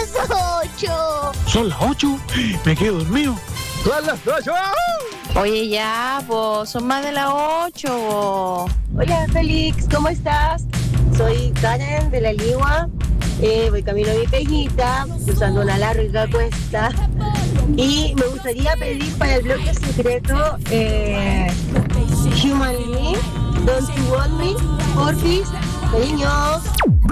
las 8. ¿Son las 8? Me quedo dormido. ¡Son las 8! Oye, ya, pues, son más de las 8. Hola, Félix, ¿cómo estás? Soy Karen de La Ligua. Voy camino a mi peguita, usando una larga cuesta. Y me gustaría pedir para el bloque secreto Human League, Don't You Want Me, porfis, cariños.